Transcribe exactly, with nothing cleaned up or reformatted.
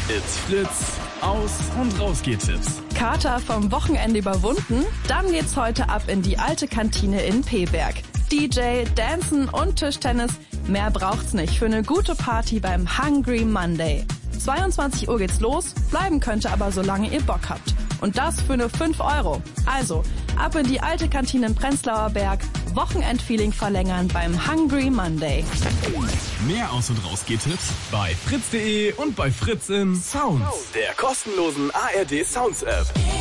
It's Fritz, Aus- und Rausgehtipps. Kater vom Wochenende überwunden? Dann geht's heute ab in die alte Kantine in Peberg. D J, Dancen und Tischtennis, mehr braucht's nicht für eine gute Party beim Hungry Monday. zweiundzwanzig Uhr geht's los, bleiben könnte aber solange ihr Bock habt. Und das für nur fünf Euro. Also, ab in die alte Kantine in Prenzlauer Berg, Wochenendfeeling verlängern beim Hungry Monday. Mehr Aus- und Rausgehtipps bei fritz punkt de und bei Fritz in Sounds, der kostenlosen A R D Sounds App.